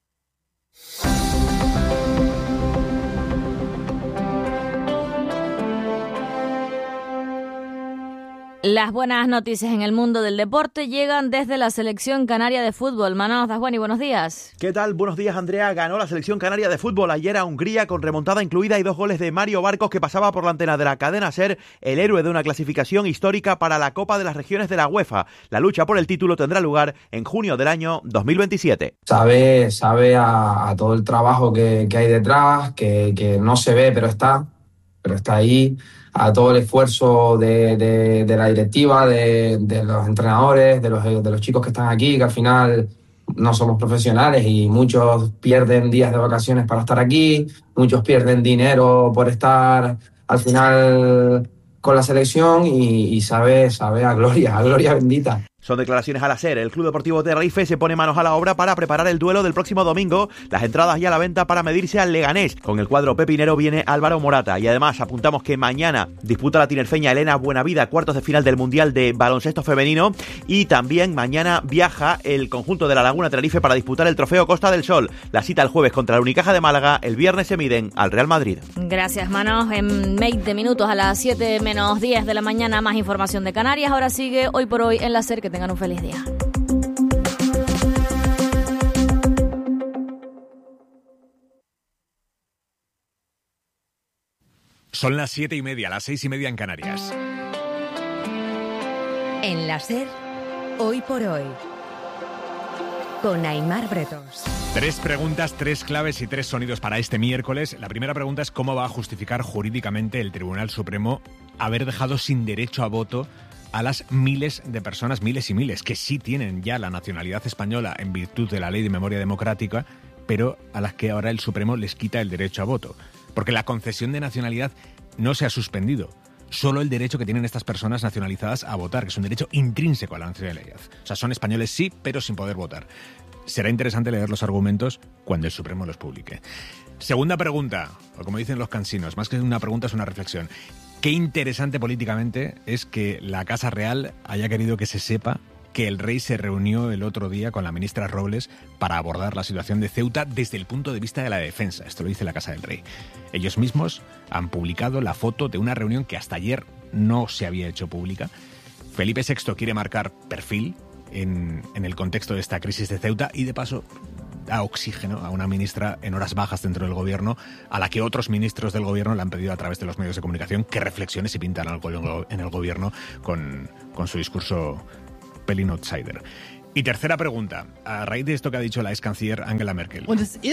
Las buenas noticias en el mundo del deporte llegan desde la selección canaria de fútbol. Manos Dasguani, buenos días. ¿Qué tal? Buenos días, Andrea. Ganó la selección canaria de fútbol ayer a Hungría con remontada incluida y 2 goles de Mario Barcos, que pasaba por la antena de la cadena SER, el héroe de una clasificación histórica para la Copa de las Regiones de la UEFA. La lucha por el título tendrá lugar en junio del año 2027. Sabe a todo el trabajo que hay detrás, que no se ve, pero está ahí. a todo el esfuerzo de la directiva, de los entrenadores, de los chicos que están aquí, que al final no somos profesionales y muchos pierden días de vacaciones para estar aquí, muchos pierden dinero por estar al final con la selección y sabe a gloria bendita. Son declaraciones al SER. El Club Deportivo Tenerife se pone manos a la obra para preparar el duelo del próximo domingo. Las entradas ya a la venta para medirse al Leganés. Con el cuadro pepinero viene Álvaro Morata. Y además apuntamos que mañana disputa la tinerfeña Elena Buenavida cuartos de final del Mundial de Baloncesto Femenino. Y también mañana viaja el conjunto de La Laguna Tenerife para disputar el Trofeo Costa del Sol. La cita el jueves contra el Unicaja de Málaga. El viernes se miden al Real Madrid. Gracias, Manos. En 20 minutos a las 7 menos 10 de la mañana más información de Canarias. Ahora sigue Hoy por Hoy en la SER. Que tengan un feliz día. Son las 7:30, las 6:30 en Canarias. En la SER, Hoy por Hoy, con Aimar Bretos. 3 preguntas, 3 claves y 3 sonidos para este miércoles. La primera pregunta es cómo va a justificar jurídicamente el Tribunal Supremo haber dejado sin derecho a voto a las miles de personas, miles y miles, que sí tienen ya la nacionalidad española en virtud de la Ley de Memoria Democrática, pero a las que ahora el Supremo les quita el derecho a voto. Porque la concesión de nacionalidad no se ha suspendido. Solo el derecho que tienen estas personas nacionalizadas a votar, que es un derecho intrínseco a la nacionalidad. O sea, son españoles sí, pero sin poder votar. Será interesante leer los argumentos cuando el Supremo los publique. Segunda pregunta, o como dicen los cansinos, más que una pregunta es una reflexión. Qué interesante políticamente es que la Casa Real haya querido que se sepa que el rey se reunió el otro día con la ministra Robles para abordar la situación de Ceuta desde el punto de vista de la defensa. Esto lo dice la Casa del Rey. Ellos mismos han publicado la foto de una reunión que hasta ayer no se había hecho pública. Felipe VI quiere marcar perfil en el contexto de esta crisis de Ceuta y de paso da oxígeno a una ministra en horas bajas dentro del gobierno, a la que otros ministros del gobierno le han pedido a través de los medios de comunicación que reflexione si pintan algo en el gobierno con su discurso pelín outsider. Y tercera pregunta, a raíz de esto que ha dicho la ex canciller Angela Merkel.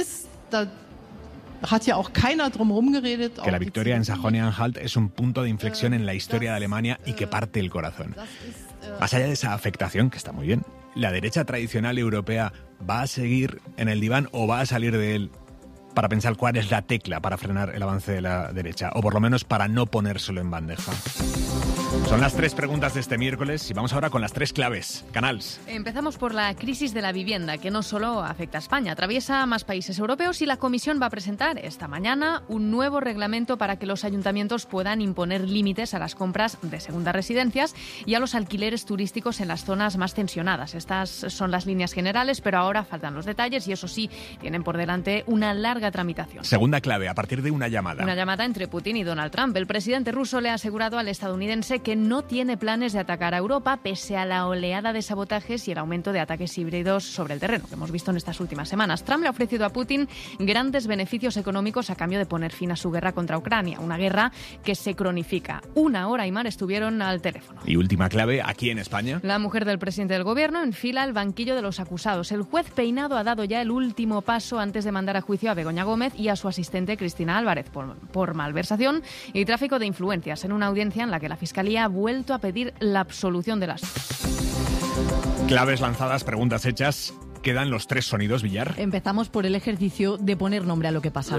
Que la victoria en Sajonia-Anhalt es un punto de inflexión en la historia de Alemania y que parte el corazón. Más allá de esa afectación, que está muy bien, ¿la derecha tradicional europea va a seguir en el diván o va a salir de él para pensar cuál es la tecla para frenar el avance de la derecha? O por lo menos para no ponérselo en bandeja. Son las 3 preguntas de este miércoles y vamos ahora con las 3 claves. Canals. Empezamos por la crisis de la vivienda, que no solo afecta a España, atraviesa más países europeos y la Comisión va a presentar esta mañana un nuevo reglamento para que los ayuntamientos puedan imponer límites a las compras de segundas residencias y a los alquileres turísticos en las zonas más tensionadas. Estas son las líneas generales, pero ahora faltan los detalles y eso sí, tienen por delante una larga tramitación. Segunda clave, a partir de una llamada. Una llamada entre Putin y Donald Trump. El presidente ruso le ha asegurado al estadounidense que no tiene planes de atacar a Europa pese a la oleada de sabotajes y el aumento de ataques híbridos sobre el terreno que hemos visto en estas últimas semanas. Trump le ha ofrecido a Putin grandes beneficios económicos a cambio de poner fin a su guerra contra Ucrania, una guerra que se cronifica. 1 hora y más estuvieron al teléfono. Y última clave, aquí en España. La mujer del presidente del gobierno enfila el banquillo de los acusados. El juez Peinado ha dado ya el último paso antes de mandar a juicio a Begoña Gómez y a su asistente Cristina Álvarez por malversación y tráfico de influencias en una audiencia en la que la Fiscalía ha vuelto a pedir la absolución de las... Claves lanzadas, preguntas hechas. Quedan los 3 sonidos, Villar. Empezamos por el ejercicio de poner nombre a lo que pasa.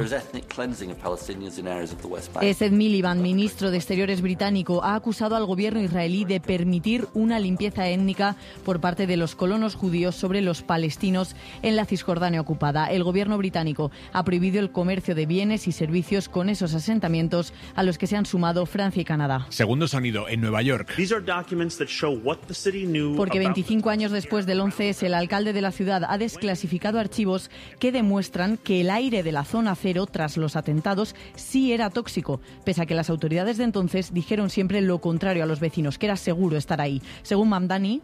Ed Miliband, ministro de Exteriores británico, ha acusado al gobierno israelí de permitir una limpieza étnica por parte de los colonos judíos sobre los palestinos en la Cisjordania ocupada. El gobierno británico ha prohibido el comercio de bienes y servicios con esos asentamientos a los que se han sumado Francia y Canadá. Segundo sonido, en Nueva York. Porque 25 años después del 11S, el alcalde de la ciudad ha desclasificado archivos que demuestran que el aire de la zona cero tras los atentados sí era tóxico, pese a que las autoridades de entonces dijeron siempre lo contrario a los vecinos, que era seguro estar ahí. Según Mamdani,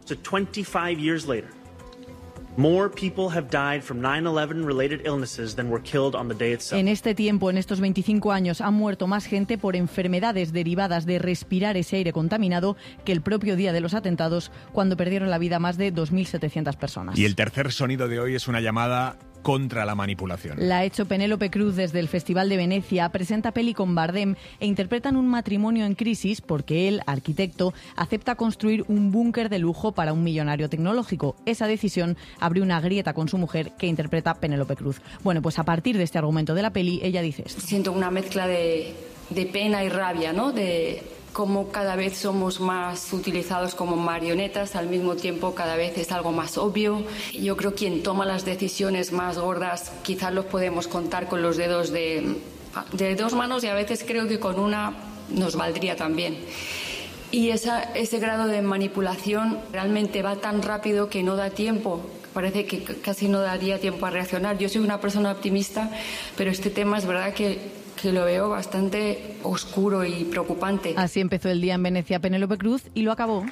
en este tiempo, en estos 25 años, han muerto más gente por enfermedades derivadas de respirar ese aire contaminado que el propio día de los atentados, cuando perdieron la vida más de 2.700 personas. Y el tercer sonido de hoy es una llamada contra la manipulación. La ha hecho Penélope Cruz desde el Festival de Venecia, presenta peli con Bardem e interpretan un matrimonio en crisis porque él, arquitecto, acepta construir un búnker de lujo para un millonario tecnológico. Esa decisión abre una grieta con su mujer, que interpreta Penélope Cruz. Bueno, pues a partir de este argumento de la peli, ella dice esto. Siento una mezcla de pena y rabia, ¿no? De cómo cada vez somos más utilizados como marionetas, al mismo tiempo cada vez es algo más obvio. Yo creo que quien toma las decisiones más gordas quizás los podemos contar con los dedos de dos manos, y a veces creo que con una nos valdría también. Y ese grado de manipulación realmente va tan rápido que no da tiempo. Parece que casi no daría tiempo a reaccionar. Yo soy una persona optimista, pero este tema es verdad que lo veo bastante oscuro y preocupante. Así empezó el día en Venecia Penélope Cruz y lo acabó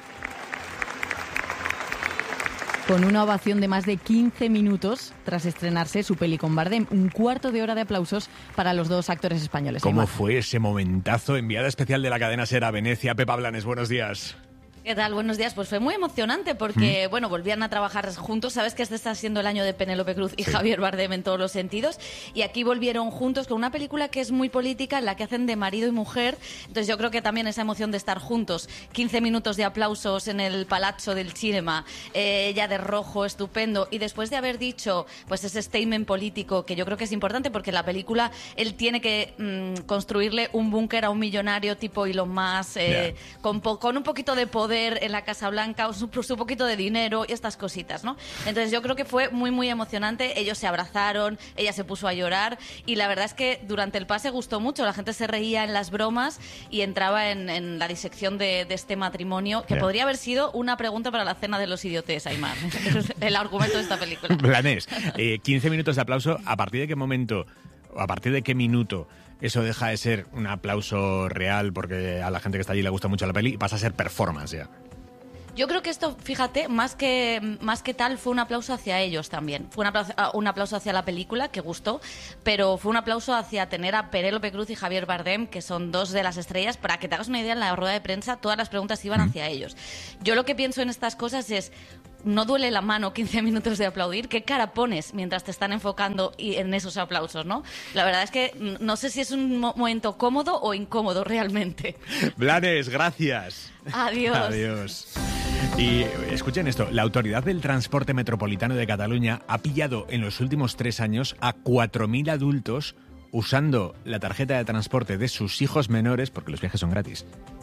con una ovación de más de 15 minutos tras estrenarse su peli con Bardem. Un cuarto de hora de aplausos para los dos actores españoles. ¿Cómo fue ese momentazo? Enviada especial de la cadena SER a Venecia, Pepa Blanes, buenos días. ¿Qué tal? Buenos días. Pues fue muy emocionante porque, bueno, volvían a trabajar juntos. Sabes que este está siendo el año de Penélope Cruz y Javier Bardem en todos los sentidos. Y aquí volvieron juntos con una película que es muy política, en la que hacen de marido y mujer. Entonces yo creo que también esa emoción de estar juntos, 15 minutos de aplausos en el Palazzo del Cinema, ella de rojo, estupendo. Y después de haber dicho pues ese statement político, que yo creo que es importante porque en la película él tiene que construirle un búnker a un millonario tipo Elon Musk, con un poquito de poder en la Casa Blanca, su poquito de dinero y estas cositas, ¿no? Entonces yo creo que fue muy, muy emocionante. Ellos se abrazaron, ella se puso a llorar y la verdad es que durante el pase gustó mucho. La gente se reía en las bromas y entraba en la disección de este matrimonio, que podría haber sido una pregunta para la cena de los idiotes, Aymar. El argumento de esta película. Blanes, 15 minutos de aplauso. ¿A partir de qué momento, o a partir de qué minuto eso deja de ser un aplauso real porque a la gente que está allí le gusta mucho la peli y pasa a ser performance ya? Yo creo que esto, fíjate, más que tal, fue un aplauso hacia ellos también. Fue un aplauso hacia la película, que gustó, pero fue un aplauso hacia tener a Penélope Cruz y Javier Bardem, que son dos de las estrellas. Para que te hagas una idea, en la rueda de prensa todas las preguntas iban hacia ellos. Yo lo que pienso en estas cosas es: no duele la mano 15 minutos de aplaudir. ¿Qué cara pones mientras te están enfocando y en esos aplausos, no? La verdad es que no sé si es un momento cómodo o incómodo realmente. Blanes, gracias. Adiós. Adiós. Y escuchen esto, la Autoridad del Transporte Metropolitano de Cataluña ha pillado en los últimos 3 años a 4.000 adultos usando la tarjeta de transporte de sus hijos menores, porque los viajes son gratis,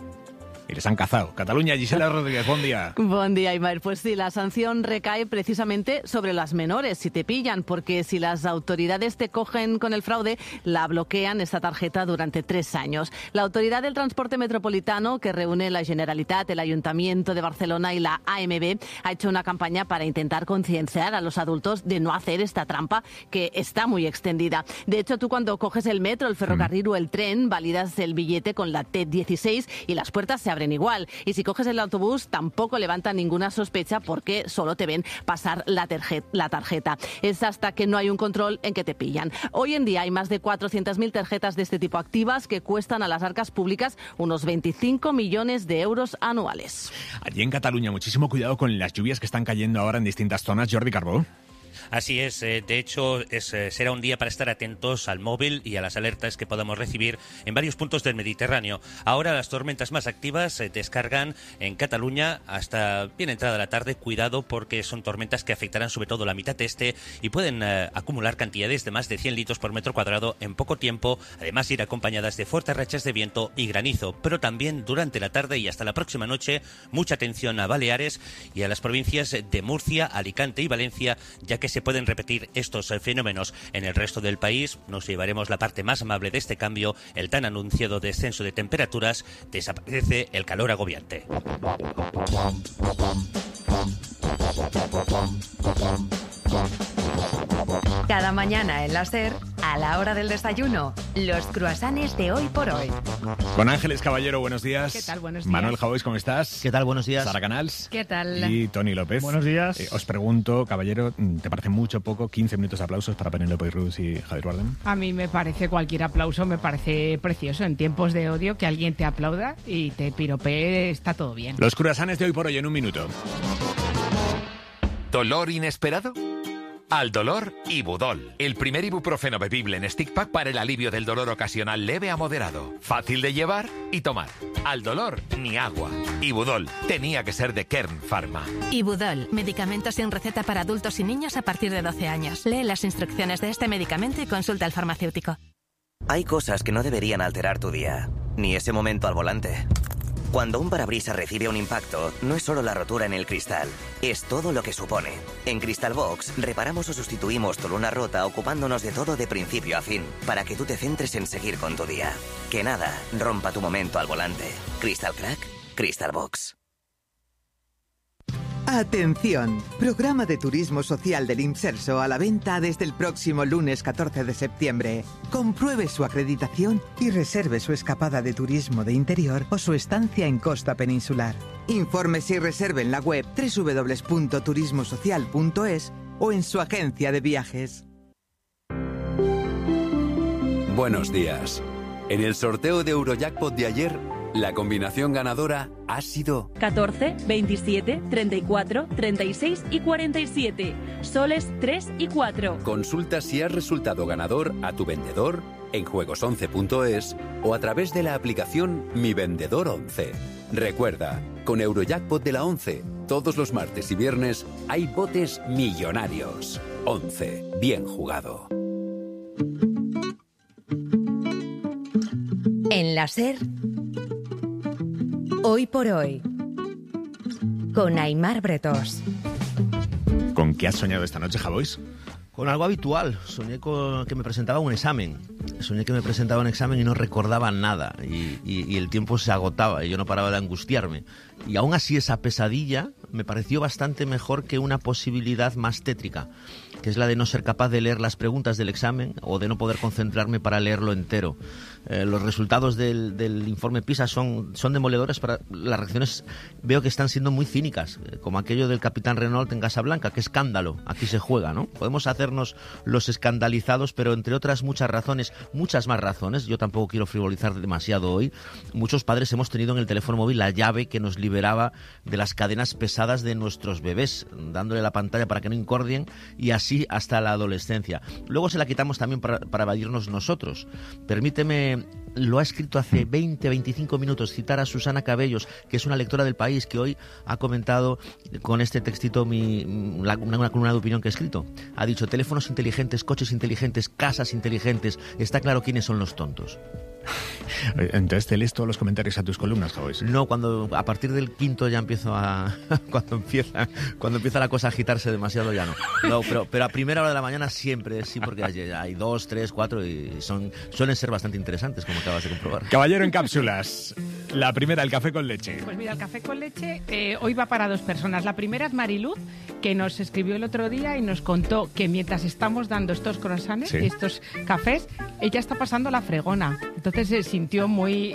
y les han cazado. Cataluña, Gisela Rodríguez, buen día. Buen día, Aymar. Pues sí, la sanción recae precisamente sobre las menores, si te pillan, porque si las autoridades te cogen con el fraude, la bloquean esta tarjeta durante 3 años. La Autoridad del Transporte Metropolitano, que reúne la Generalitat, el Ayuntamiento de Barcelona y la AMB, ha hecho una campaña para intentar concienciar a los adultos de no hacer esta trampa, que está muy extendida. De hecho, tú cuando coges el metro, el ferrocarril o el tren, validas el billete con la T16 y las puertas se abren igual. Y si coges el autobús, tampoco levantan ninguna sospecha porque solo te ven pasar la tarjeta. Es hasta que no hay un control en que te pillan. Hoy en día hay más de 400.000 tarjetas de este tipo activas que cuestan a las arcas públicas unos 25 millones de euros anuales. Allí en Cataluña, muchísimo cuidado con las lluvias que están cayendo ahora en distintas zonas. Jordi Carbó. Así es, de hecho será un día para estar atentos al móvil y a las alertas que podamos recibir en varios puntos del Mediterráneo. Ahora las tormentas más activas se descargan en Cataluña hasta bien entrada la tarde. Cuidado porque son tormentas que afectarán sobre todo la mitad este y pueden acumular cantidades de más de 100 litros por metro cuadrado en poco tiempo, además ir acompañadas de fuertes rachas de viento y granizo. Pero también durante la tarde y hasta la próxima noche, mucha atención a Baleares y a las provincias de Murcia, Alicante y Valencia, ya que se pueden repetir estos fenómenos. En el resto del país nos llevaremos la parte más amable de este cambio, el tan anunciado descenso de temperaturas. Desaparece el calor agobiante. Cada mañana en la SER, a la hora del desayuno, los croissants de Hoy por Hoy. Con Ángeles Caballero, buenos días. ¿Qué tal? Buenos días. Manuel Javois, ¿cómo estás? ¿Qué tal? Buenos días. Sara Canals. ¿Qué tal? Y Toni López. Buenos días. Os pregunto, Caballero, ¿te parece mucho poco 15 minutos de aplausos para Penélope Cruz y Javier Bardem? A mí me parece cualquier aplauso, me parece precioso. En tiempos de odio, que alguien te aplauda y te piropee, está todo bien. Los croissants de Hoy por Hoy en un minuto. ¿Dolor inesperado? Al dolor, Ibudol. El primer ibuprofeno bebible en stick pack para el alivio del dolor ocasional leve a moderado. Fácil de llevar y tomar. Al dolor, ni agua. Ibudol. Tenía que ser de Kern Pharma. Ibudol. Medicamentos sin receta para adultos y niños a partir de 12 años. Lee las instrucciones de este medicamento y consulta al farmacéutico. Hay cosas que no deberían alterar tu día. Ni ese momento al volante. Cuando un parabrisas recibe un impacto, no es solo la rotura en el cristal, es todo lo que supone. En Crystal Box, reparamos o sustituimos tu luna rota ocupándonos de todo de principio a fin, para que tú te centres en seguir con tu día. Que nada rompa tu momento al volante. Crystal Crack, Crystal Box. Atención, programa de turismo social del Imserso a la venta desde el próximo lunes 14 de septiembre. Compruebe su acreditación y reserve su escapada de turismo de interior o su estancia en costa peninsular. Infórmese y reserve en la web www.turismosocial.es o en su agencia de viajes. Buenos días. En el sorteo de Eurojackpot de ayer, la combinación ganadora ha sido 14, 27, 34, 36 y 47. Soles 3 y 4. Consulta si has resultado ganador a tu vendedor en juegos11.es o a través de la aplicación Mi Vendedor 11. Recuerda, con Eurojackpot de la 11, todos los martes y viernes hay botes millonarios. 11. Bien jugado. En la SER, Hoy por Hoy, con Aimar Bretós. ¿Con qué has soñado esta noche, Javois? Con algo habitual. Soñé que me presentaba un examen. Soñé que me presentaba un examen y no recordaba nada. Y el tiempo se agotaba y yo no paraba de angustiarme. Y aún así esa pesadilla me pareció bastante mejor que una posibilidad más tétrica, que es la de no ser capaz de leer las preguntas del examen o de no poder concentrarme para leerlo entero. Los resultados del informe PISA son demoledores. Para las reacciones veo que están siendo muy cínicas, como aquello del capitán Renault en Casablanca. ¡Qué escándalo! Aquí se juega, ¿no? Podemos hacernos los escandalizados, pero entre otras muchas razones, muchas más razones, yo tampoco quiero frivolizar demasiado hoy, muchos padres hemos tenido en el teléfono móvil la llave que nos liberaba de las cadenas pesadas de nuestros bebés, dándole la pantalla para que no incordien, y así hasta la adolescencia. Luego se la quitamos también para evadirnos nosotros. Permíteme, lo ha escrito hace 20-25 minutos, citar a Susana Cabellos, que es una lectora del País, que hoy ha comentado con este textito una columna de opinión que ha escrito. Ha dicho: teléfonos inteligentes, coches inteligentes, casas inteligentes, está claro quiénes son los tontos. Entonces te lees todos los comentarios a tus columnas, Javois. No, a partir del quinto ya empiezo cuando empieza la cosa a agitarse demasiado ya no. No, pero a primera hora de la mañana siempre sí, porque hay 2, 3, 4 y suelen ser bastante interesantes, como acabas de comprobar. Caballero en cápsulas. La primera, el café con leche. Pues mira, el café con leche hoy va para dos personas. La primera es Mariluz, que nos escribió el otro día y nos contó que mientras estamos dando estos croissants y estos cafés, ella está pasando la fregona. Entonces se sintió muy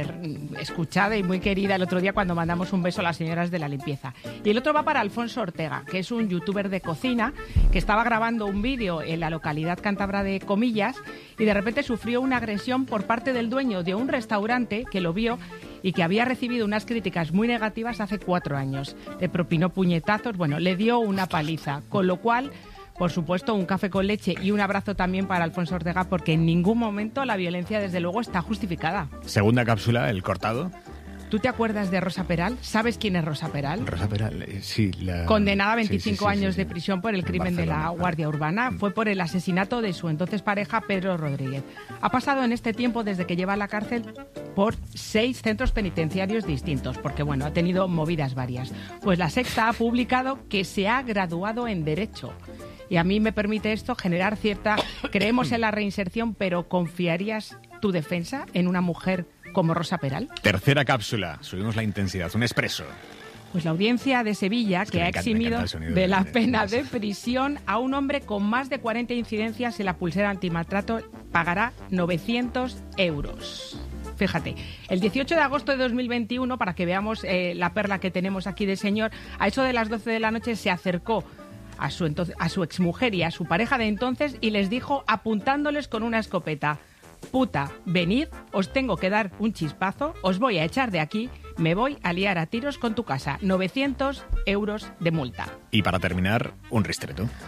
escuchada y muy querida el otro día cuando mandamos un beso a las señoras de la limpieza. Y el otro va para Alfonso Ortega, que es un youtuber de cocina que estaba grabando un vídeo en la localidad cántabra de Comillas y de repente sufrió una agresión por parte del dueño de un restaurante que lo vio y que había recibido unas críticas muy negativas hace 4 años. Le propinó puñetazos, le dio una paliza, con lo cual, por supuesto, un café con leche y un abrazo también para Alfonso Ortega, porque en ningún momento la violencia, desde luego, está justificada. Segunda cápsula, el cortado. ¿Tú te acuerdas de Rosa Peral? ¿Sabes quién es Rosa Peral? Rosa Peral, sí. Condenada a 25 años de prisión por el crimen de la Guardia Urbana. Fue por el asesinato de su entonces pareja, Pedro Rodríguez. Ha pasado en este tiempo, desde que lleva a la cárcel, por 6 centros penitenciarios distintos, porque ha tenido movidas varias. Pues La Sexta ha publicado que se ha graduado en Derecho. Y a mí me permite esto generar creemos en la reinserción, pero ¿confiarías tu defensa en una mujer como Rosa Peral? Tercera cápsula, subimos la intensidad, un expreso. Pues la audiencia de Sevilla, que ha eximido de la pena de prisión a un hombre con más de 40 incidencias en la pulsera antimaltrato, pagará 900 euros. Fíjate, el 18 de agosto de 2021, para que veamos la perla que tenemos aquí de señor, a eso de las 12 de la noche se acercó a su exmujer y a su pareja de entonces y les dijo, apuntándoles con una escopeta: puta, venid, os tengo que dar un chispazo, os voy a echar de aquí, me voy a liar a tiros con tu casa. 900 euros de multa. Y para terminar, un ristreto.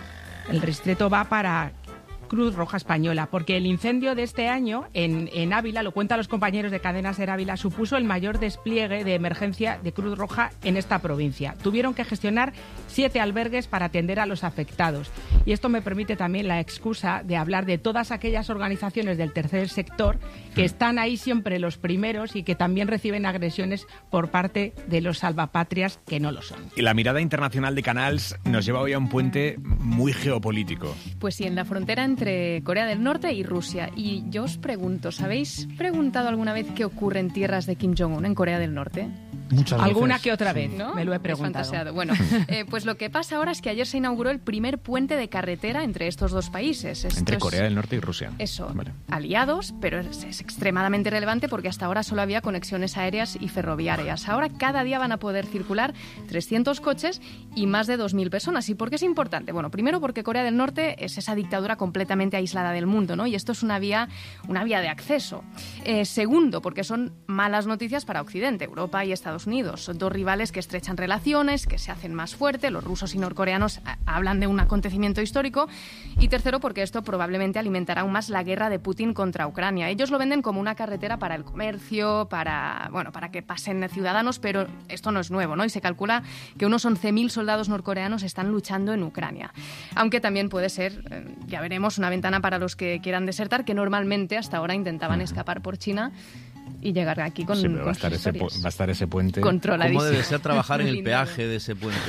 El ristreto va para Cruz Roja Española, porque el incendio de este año en Ávila, lo cuentan los compañeros de Cadena SER Ávila, supuso el mayor despliegue de emergencia de Cruz Roja en esta provincia. Tuvieron que gestionar 7 albergues para atender a los afectados. Y esto me permite también la excusa de hablar de todas aquellas organizaciones del tercer sector que están ahí siempre los primeros y que también reciben agresiones por parte de los salvapatrias que no lo son. Y la mirada internacional de Canals nos lleva hoy a un puente muy geopolítico. Pues sí, en la frontera entre Corea del Norte y Rusia. Y yo os pregunto, ¿sabéis preguntado alguna vez qué ocurre en tierras de Kim Jong-un en Corea del Norte? Muchas veces. Alguna que otra vez, ¿no? Me lo he preguntado. Bueno, pues lo que pasa ahora es que ayer se inauguró el primer puente de carretera entre estos dos países. Entre Corea del Norte y Rusia. Eso, vale. Aliados, pero es extremadamente relevante porque hasta ahora solo había conexiones aéreas y ferroviarias. Ahora cada día van a poder circular 300 coches y más de 2.000 personas. ¿Y por qué es importante? Bueno, primero porque Corea del Norte es esa dictadura completamente aislada del mundo, ¿no? Y esto es una vía de acceso. Segundo, porque son malas noticias para Occidente, Europa y Estados Unidos. Son dos rivales que estrechan relaciones, que se hacen más fuertes. Los rusos y norcoreanos hablan de un acontecimiento histórico. Y tercero, porque esto probablemente alimentará aún más la guerra de Putin contra Ucrania. Ellos lo venden como una carretera para el comercio, para que pasen ciudadanos, pero esto no es nuevo, ¿no? Y se calcula que unos 11.000 soldados norcoreanos están luchando en Ucrania. Aunque también puede ser, ya veremos, una ventana para los que quieran desertar, que normalmente hasta ahora intentaban escapar por China y llegar aquí con, va a estar ese puente controladísimo. ¿Cómo debe ser trabajar en el peaje de ese puente?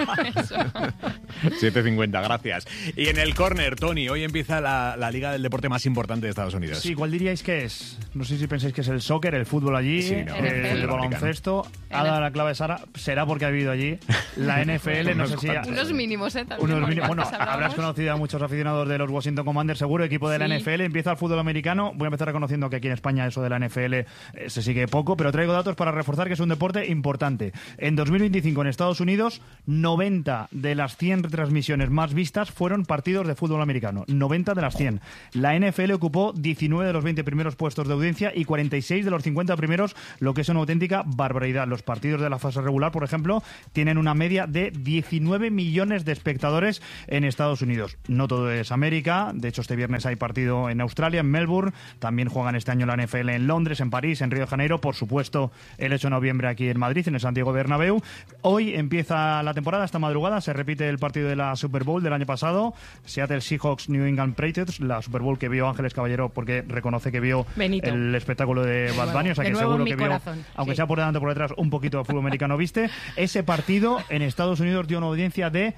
7:50, gracias. Y en el córner, Tony, hoy empieza la liga del deporte más importante de Estados Unidos. Sí, ¿cuál diríais que es? No sé si pensáis que es el soccer, el fútbol allí, sí, no, el baloncesto. Ha dado la clave Sara, será porque ha vivido allí. La NFL, no sé si... Unos mínimos, también. Unos mínimos. Bueno, habrás conocido a muchos aficionados de los Washington Commanders, seguro, equipo de la NFL. Empieza el fútbol americano. Voy a empezar reconociendo que aquí en España eso de la NFL se sigue poco, pero traigo datos para reforzar que es un deporte importante. En 2025 en Estados Unidos, 90 de las 100 retransmisiones más vistas fueron partidos de fútbol americano. 90 de las 100. La NFL ocupó 19 de los 20 primeros puestos de audiencia y 46 de los 50 primeros, lo que es una auténtica barbaridad. Los partidos de la fase regular, por ejemplo, tienen una media de 19 millones de espectadores en Estados Unidos. No todo es América. De hecho, este viernes hay partido en Australia, en Melbourne. También juegan este año la NFL en Londres, en París, en Río de Janeiro. Por supuesto, el 8 de noviembre aquí en Madrid, en el Santiago Bernabéu. Hoy empieza la temporada, esta madrugada. Se repite el partido de la Super Bowl del año pasado. Seattle Seahawks, New England Patriots. La Super Bowl que vio Ángeles Caballero porque reconoce que vio Benito, el espectáculo de Bad Bunny. O sea que seguro que vio, corazón, aunque sí, sea por delante o por detrás, un poquito de fútbol americano viste. Ese partido en Estados Unidos dio una audiencia de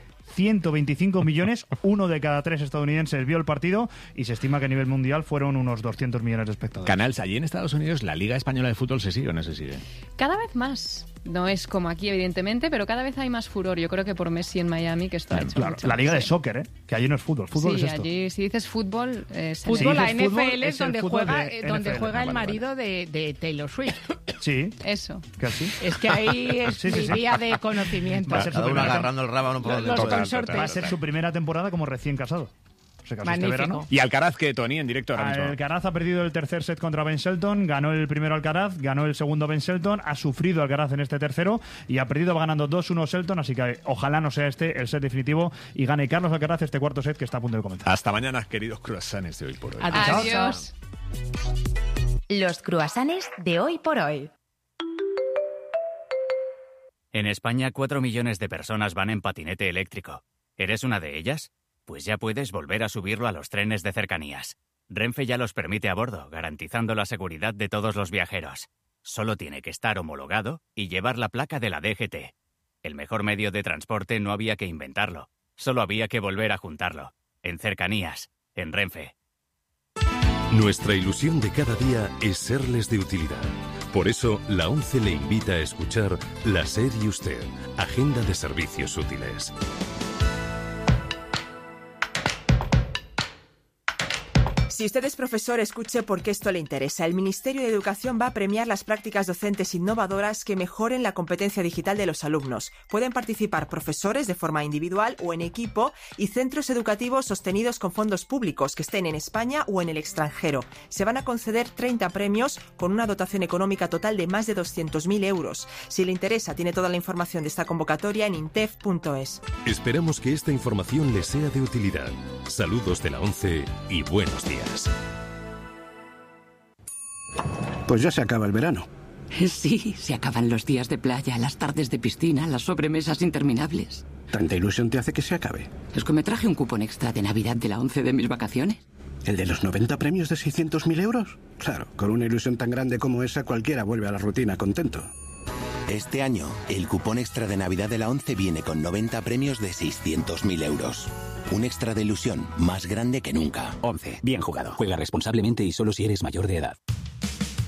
125 millones, 1 de cada 3 estadounidenses vio el partido y se estima que a nivel mundial fueron unos 200 millones de espectadores. Canals, allí en Estados Unidos, ¿la Liga Española de Fútbol se sigue o no se sigue? Cada vez más. No es como aquí, evidentemente, pero cada vez hay más furor. Yo creo que por Messi en Miami, que esto ha hecho claro, la liga de soccer, que allí no es fútbol. Fútbol sí, es esto. Allí, si dices fútbol... fútbol, la NFL es donde juega, NFL, juega el marido de Taylor Swift. Sí. Eso. ¿Casi? Es que ahí es mi vía de conocimiento. Va a ser cada uno agarrando el rábano por donde consortes. Va a ser su primera temporada como recién casado. Se casó este verano. ¿Y Alcaraz qué, Tony, en directo ahora mismo? Alcaraz ha perdido el tercer set contra Ben Shelton, ganó el primero Alcaraz, ganó el segundo Ben Shelton, ha sufrido Alcaraz en este tercero y ha perdido, va ganando 2-1 Shelton, así que ojalá no sea este el set definitivo y gane Carlos Alcaraz este cuarto set que está a punto de comenzar. Hasta mañana, queridos croissants de hoy por hoy. Adiós. Los croissants de hoy por hoy. En España, 4 millones de personas van en patinete eléctrico. ¿Eres una de ellas? Pues ya puedes volver a subirlo a los trenes de cercanías. Renfe ya los permite a bordo, garantizando la seguridad de todos los viajeros. Solo tiene que estar homologado y llevar la placa de la DGT. El mejor medio de transporte no había que inventarlo, solo había que volver a juntarlo. En cercanías, en Renfe. Nuestra ilusión de cada día es serles de utilidad. Por eso, la ONCE le invita a escuchar La SER y Usted, Agenda de Servicios Útiles. Si usted es profesor, escuche porque esto le interesa. El Ministerio de Educación va a premiar las prácticas docentes innovadoras que mejoren la competencia digital de los alumnos. Pueden participar profesores de forma individual o en equipo y centros educativos sostenidos con fondos públicos que estén en España o en el extranjero. Se van a conceder 30 premios con una dotación económica total de más de 200.000 euros. Si le interesa, tiene toda la información de esta convocatoria en intef.es. Esperamos que esta información le sea de utilidad. Saludos de la ONCE y buenos días. Pues ya se acaba el verano. Sí, se acaban los días de playa, las tardes de piscina, las sobremesas interminables. ¿Tanta ilusión te hace que se acabe? Es que me traje un cupón extra de Navidad de la ONCE de mis vacaciones. ¿El de los 90 premios de 600.000 euros? Claro, con una ilusión tan grande como esa, cualquiera vuelve a la rutina contento. Este año, el cupón extra de Navidad de la ONCE viene con 90 premios de 600.000 euros. Un extra de ilusión más grande que nunca. ONCE, bien jugado. Juega responsablemente y solo si eres mayor de edad.